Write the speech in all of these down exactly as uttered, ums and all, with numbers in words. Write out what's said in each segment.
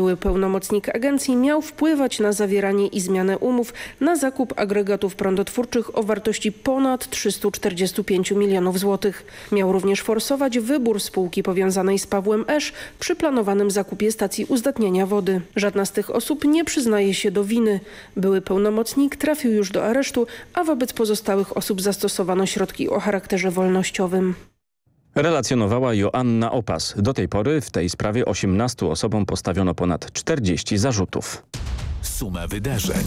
Były pełnomocnik agencji miał wpływać na zawieranie i zmianę umów na zakup agregatów prądotwórczych o wartości ponad trzysta czterdzieści pięć milionów złotych. Miał również forsować wybór spółki powiązanej z Pawłem Esz przy planowanym zakupie stacji uzdatniania wody. Żadna z tych osób nie przyznaje się do winy. Były pełnomocnik trafił już do aresztu, a wobec pozostałych osób zastosowano środki o charakterze wolnościowym. Relacjonowała Joanna Opas. Do tej pory w tej sprawie osiemnastu osobom postawiono ponad czterdzieści zarzutów. Suma wydarzeń.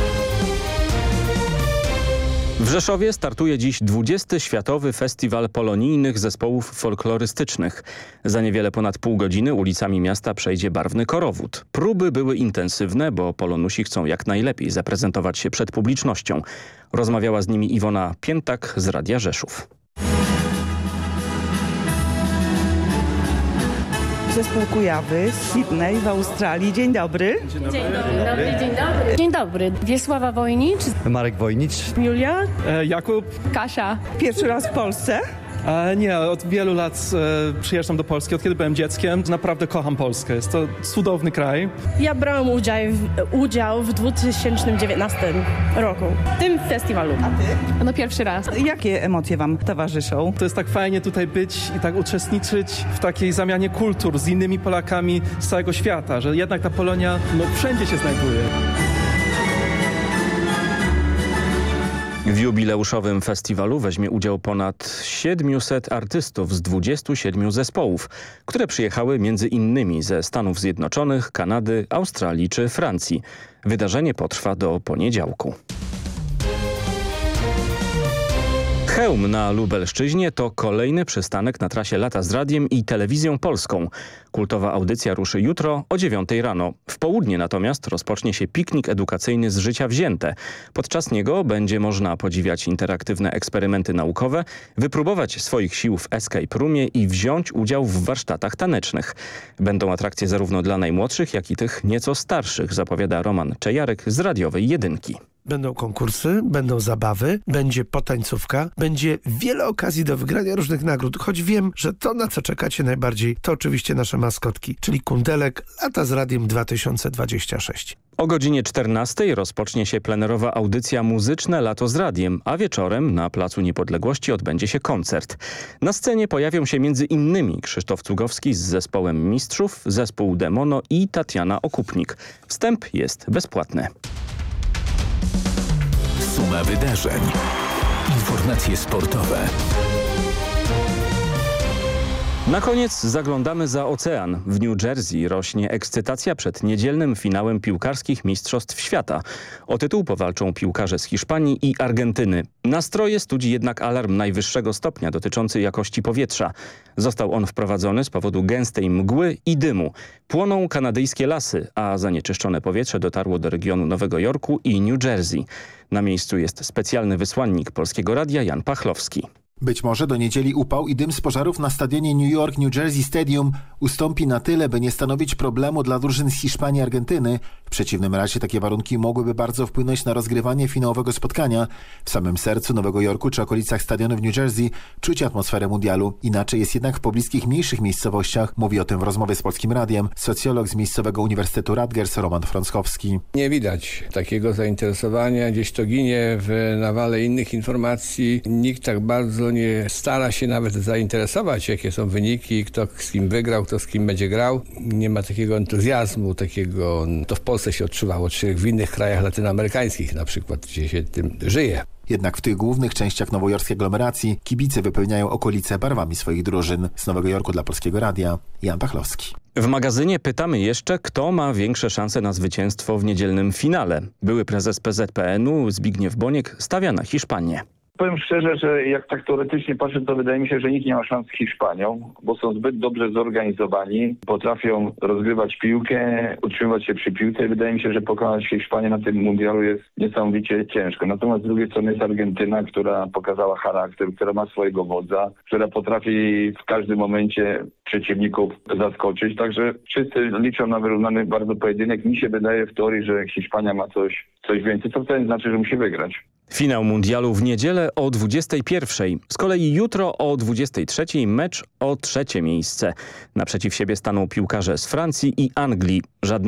W Rzeszowie startuje dziś dwudziesty Światowy Festiwal Polonijnych Zespołów Folklorystycznych. Za niewiele ponad pół godziny ulicami miasta przejdzie barwny korowód. Próby były intensywne, bo polonusi chcą jak najlepiej zaprezentować się przed publicznością. Rozmawiała z nimi Iwona Piętak z Radia Rzeszów. Zespół Kujawy z Sydney w Australii. Dzień dobry. Dzień dobry. Dzień dobry. Dzień dobry. Dzień dobry. Wiesława Wojnicz. Marek Wojnicz. Julia. E, Jakub. Kasia. Pierwszy raz w Polsce? E, nie, od wielu lat e, przyjeżdżam do Polski, od kiedy byłem dzieckiem. Naprawdę kocham Polskę. Jest to cudowny kraj. Ja brałam udział w, udział w dwa tysiące dziewiętnastym roku w tym festiwalu. A ty? No pierwszy raz. Jakie emocje wam towarzyszą? To jest tak fajnie tutaj być i tak uczestniczyć w takiej zamianie kultur z innymi Polakami z całego świata, że jednak ta Polonia no, wszędzie się znajduje. W jubileuszowym festiwalu weźmie udział ponad siedmiuset artystów z dwudziestu siedmiu zespołów, które przyjechały między innymi ze Stanów Zjednoczonych, Kanady, Australii czy Francji. Wydarzenie potrwa do poniedziałku. Chełm na Lubelszczyźnie to kolejny przystanek na trasie Lata z Radiem i Telewizją Polską. Kultowa audycja ruszy jutro o dziewiątej rano. W południe natomiast rozpocznie się piknik edukacyjny z życia wzięte. Podczas niego będzie można podziwiać interaktywne eksperymenty naukowe, wypróbować swoich sił w escape roomie i wziąć udział w warsztatach tanecznych. Będą atrakcje zarówno dla najmłodszych, jak i tych nieco starszych, zapowiada Roman Czejarek z radiowej Jedynki. Będą konkursy, będą zabawy, będzie potańcówka, będzie wiele okazji do wygrania różnych nagród, choć wiem, że to, na co czekacie najbardziej, to oczywiście nasze maskotki, czyli Kundelek Lata z Radiem dwa tysiące dwadzieścia sześć. O godzinie czternastej rozpocznie się plenerowa audycja Muzyczne Lato z Radiem, a wieczorem na Placu Niepodległości odbędzie się koncert. Na scenie pojawią się między innymi Krzysztof Cugowski z zespołem Mistrzów, zespół Demono i Tatiana Okupnik. Wstęp jest bezpłatny. Suma wydarzeń. Informacje sportowe. Na koniec zaglądamy za ocean. W New Jersey rośnie ekscytacja przed niedzielnym finałem piłkarskich Mistrzostw Świata. O tytuł powalczą piłkarze z Hiszpanii i Argentyny. Nastroje studzi jednak alarm najwyższego stopnia dotyczący jakości powietrza. Został on wprowadzony z powodu gęstej mgły i dymu. Płoną kanadyjskie lasy, a zanieczyszczone powietrze dotarło do regionu Nowego Jorku i New Jersey. Na miejscu jest specjalny wysłannik Polskiego Radia Jan Pachlowski. Być może do niedzieli upał i dym z pożarów na stadionie New York New Jersey Stadium ustąpi na tyle, by nie stanowić problemu dla drużyn z Hiszpanii i Argentyny. W przeciwnym razie takie warunki mogłyby bardzo wpłynąć na rozgrywanie finałowego spotkania. W samym sercu Nowego Jorku czy okolicach stadionu w New Jersey czuć atmosferę mundialu. Inaczej jest jednak w pobliskich mniejszych miejscowościach. Mówi o tym w rozmowie z Polskim Radiem socjolog z miejscowego Uniwersytetu Rutgers Roman Frąckowski. Nie widać takiego zainteresowania. Gdzieś to ginie w nawale innych informacji. Nikt tak bardzo nie stara się nawet zainteresować, jakie są wyniki, kto z kim wygrał, kto z kim będzie grał. Nie ma takiego entuzjazmu, takiego, to w Polsce się odczuwało, czy w innych krajach latynoamerykańskich na przykład, gdzie się tym żyje. Jednak w tych głównych częściach nowojorskiej aglomeracji kibice wypełniają okolice barwami swoich drużyn. Z Nowego Jorku dla Polskiego Radia Jan Pachlowski. W magazynie pytamy jeszcze, kto ma większe szanse na zwycięstwo w niedzielnym finale. Były prezes P Z P N u Zbigniew Boniek stawia na Hiszpanię. Powiem szczerze, że jak tak teoretycznie patrzę, to wydaje mi się, że nikt nie ma szans z Hiszpanią, bo są zbyt dobrze zorganizowani, potrafią rozgrywać piłkę, utrzymywać się przy piłce i wydaje mi się, że pokonać Hiszpanię na tym mundialu jest niesamowicie ciężko. Natomiast z drugiej strony jest Argentyna, która pokazała charakter, która ma swojego wodza, która potrafi w każdym momencie przeciwników zaskoczyć. Także wszyscy liczą na wyrównany bardzo pojedynek. Mi się wydaje w teorii, że Hiszpania ma coś, coś więcej, co wtedy znaczy, że musi wygrać. Finał mundialu w niedzielę o dwudziestej pierwszej. Z kolei jutro o dwudziestej trzeciej mecz o trzecie miejsce. Naprzeciw siebie staną piłkarze z Francji i Anglii. Żadne